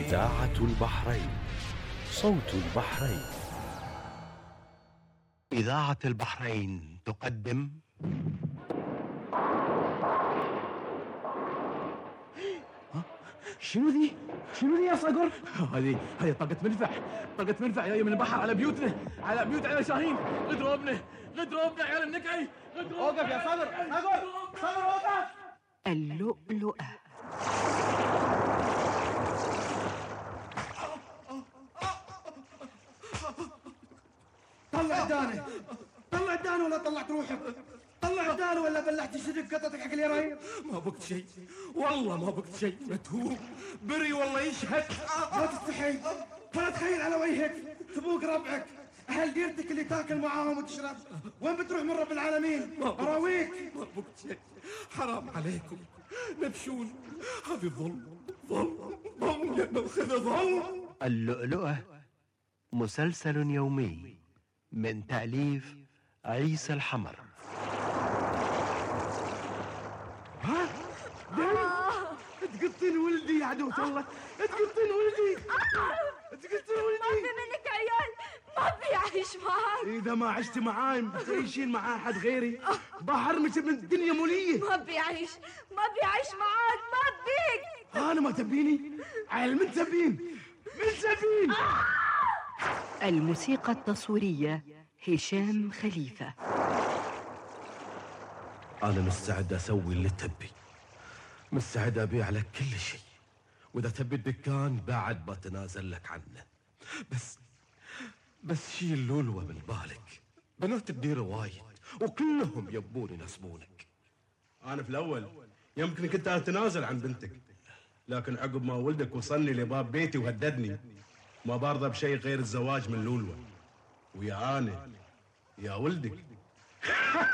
إذاعة البحرين، صوت البحرين. إذاعة البحرين تقدم شنو ذي يا صقر؟ هذه طاقة منفع جاية من البحر على بيوتنا، على بيوت على شاهين. غدروبنا عيال النكعي. اوقف يا صقر اوقف. اللؤلؤة. طلع الدانة ولا طلعت روحك؟ طلع الدانة ولا بلعت الشدق قطتك حق اليرايم؟ ما بقت شيء، والله ما بقت شيء. متهوب بري والله يشهد. لا تستحي ولا تخيل على وجهك تبوق ربعك، أهل ديرتك اللي تاكل معاهم وتشرب. وين بتروح من رب العالمين؟ أراويك. ما بقت شيء، حرام عليكم نبشون. هذه ظلم يا نوخذ ظلم. اللؤلؤة مسلسل يومي من تأليف عيسى الحمر. ها؟ تقطين ولدي يا عدوة الله، تقطين ولدي. ما في منك عيال، ما بيعيش معاك. إذا ما عشت معاي بتعيشين مع أحد غيري. بحرمك من الدنيا مولية. ما بيعيش معاك، ما بيك. أنا ما تبيني عيال. من تبين الموسيقى التصويرية هشام خليفة. أنا مستعد أسوي اللي تبي، مستعد أبيع لك كل شيء، وإذا تبي الدكان بعد بتنازل لك عنه. بس شيل لولوة من بالك، بنات الديرة وايد وكلهم يبون يناسبونك. أنا في الأول يمكن كنت أتنازل عن بنتك، لكن عقب ما ولدك وصلني لباب بيتي وهددني ما برضى بشيء غير الزواج من لولوة. ويا أنا يا ولدك